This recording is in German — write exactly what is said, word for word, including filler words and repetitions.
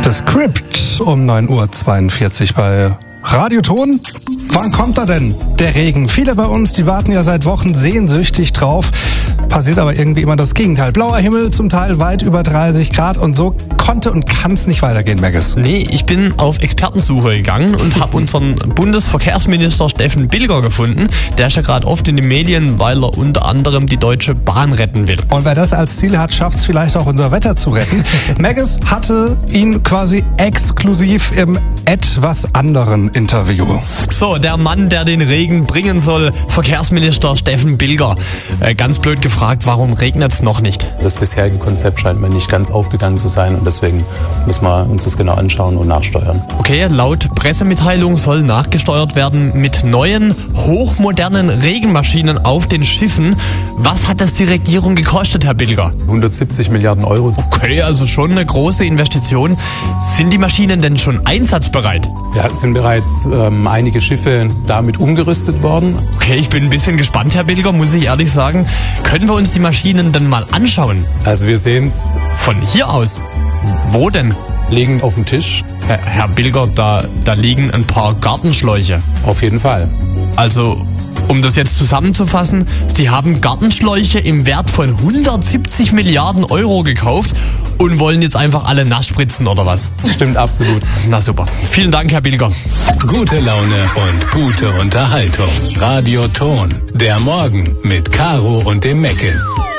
The Script um neun Uhr zweiundvierzig bei Radioton. Wann kommt er denn, der Regen? Viele bei uns, die warten ja seit Wochen sehnsüchtig drauf. Passiert aber irgendwie immer das Gegenteil. Blauer Himmel, zum Teil weit über dreißig Grad und so konnte und kann es nicht weitergehen, Maggis. Nee, ich bin auf Expertensuche gegangen und habe unseren Bundesverkehrsminister Steffen Bilger gefunden. Der ist ja gerade oft in den Medien, weil er unter anderem die Deutsche Bahn retten will. Und wer das als Ziel hat, schafft es vielleicht auch, unser Wetter zu retten. Maggis hatte ihn quasi exklusiv im etwas anderen Interview. So, der Mann, der den Regen bringen soll, Verkehrsminister Steffen Bilger. Äh, ganz blöd gefragt, warum regnet es noch nicht? Das bisherige Konzept scheint mir nicht ganz aufgegangen zu sein und deswegen müssen wir uns das genau anschauen und nachsteuern. Okay, laut Pressemitteilung soll nachgesteuert werden mit neuen, hochmodernen Regenmaschinen auf den Schiffen. Was hat das die Regierung gekostet, Herr Bilger? hundertsiebzig Milliarden Euro. Okay, also schon eine große Investition. Sind die Maschinen denn schon einsatzbereit? Ja, es sind bereits ähm, einige Schiffe damit umgerüstet worden. Okay, ich bin ein bisschen gespannt, Herr Bilger, muss ich ehrlich sagen. Können wir uns die Maschinen denn mal anschauen? Also wir sehen es von hier aus. Wo denn? Liegen auf dem Tisch. Herr, Herr Bilger, da, da liegen ein paar Gartenschläuche. Auf jeden Fall. Also, um das jetzt zusammenzufassen, Sie haben Gartenschläuche im Wert von hundertsiebzig Milliarden Euro gekauft und wollen jetzt einfach alle nass spritzen, oder was? Stimmt absolut. Na super. Vielen Dank, Herr Bilger. Gute Laune und gute Unterhaltung. Radioton. Der Morgen mit Caro und dem Meckes.